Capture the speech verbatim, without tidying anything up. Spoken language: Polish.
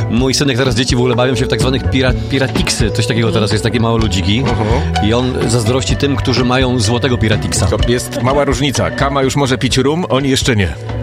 mój synek teraz, dzieci w ogóle bawią się w tak zwanych pira, piratiksy. Coś takiego teraz jest, takie małe ludziki. Uh-huh. I on zazdrości tym, którzy mają złotego piratiksa. To jest mała różnica. Kama już może pić rum, oni jeszcze nie.